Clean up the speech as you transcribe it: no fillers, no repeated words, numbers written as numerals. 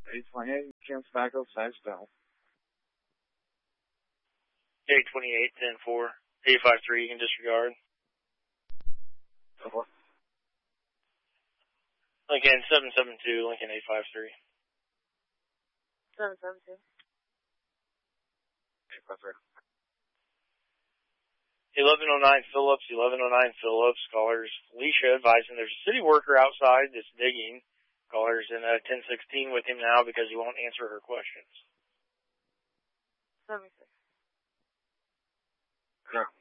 828, Camp Tobacco, Sagstaff. 828, 10-4, 853, you can disregard. Okay. Lincoln 772, Lincoln 853. 772. 853. 1109 Phillips, 1109 Phillips. Callers, Alicia advising there's a city worker outside that's digging. Callers in 1016 with him now because he won't answer her questions. 76. Yeah.